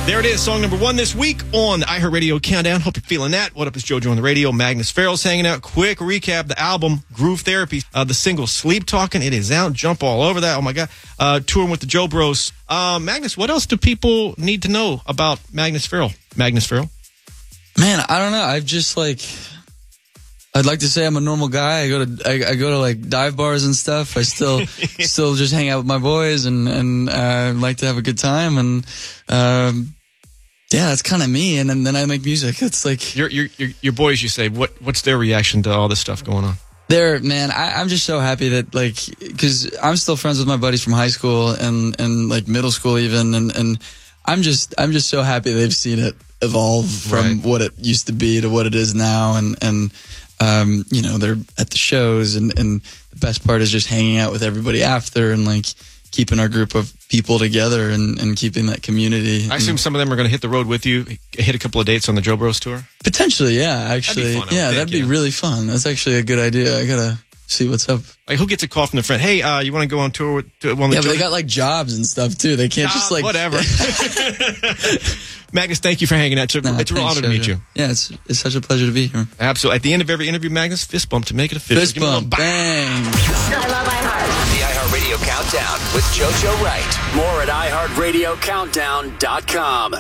There it is, song number 1 this week on the iHeartRadio Countdown. Hope you're feeling that. What up, is JoJo on the radio. Magnus Farrell's hanging out. Quick recap, the album, Groove Therapy. The single, Sleep Talking, it is out. Jump all over that. Oh, my God. Touring with the Joe Bros. Magnus, what else do people need to know about Magnus Farrell? Magnus Farrell? Man, I don't know. I've just, I'd like to say I'm a normal guy. I go to like dive bars and stuff. I still just hang out with my boys and like to have a good time. And, yeah, that's kind of me. And then I make music. It's like your boys, you say, what's their reaction to all this stuff going on? Man, I'm just so happy that, cause I'm still friends with my buddies from high school and like middle school even. And I'm just so happy they've seen it evolve from what it used to be to what it is now. And they're at the shows and the best part is just hanging out with everybody after and like keeping our group of people together and keeping that community. I assume some of them are going to hit the road with you, hit a couple of dates on the Joe Bros tour? Potentially, yeah, actually. That'd be fun, that'd be really fun. That's actually a good idea. I gotta see what's up. Like, who gets a call from their friend? Hey, you want to go on tour with one of the Yeah, but they got like jobs and stuff too. They can't just like... Whatever. Magnus, thank you for hanging out. It's a real honor to meet you. Yeah, it's such a pleasure to be here. Absolutely. At the end of every interview, Magnus, fist bump to make it official. Fist bump, bang. I love iHeart. The iHeartRadio Countdown with JoJo Wright. More at iHeartRadioCountdown.com.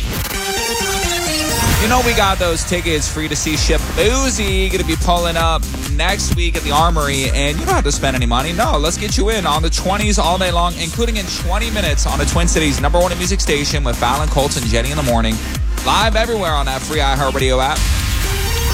You know we got those tickets for you to see Shaboozey going to be pulling up next week at the Armory, and you don't have to spend any money. No, let's get you in on the 20s all day long, including in 20 minutes on the Twin Cities' #1 music station with Fallon, Colts, and Jenny in the morning. Live everywhere on that free iHeartRadio app.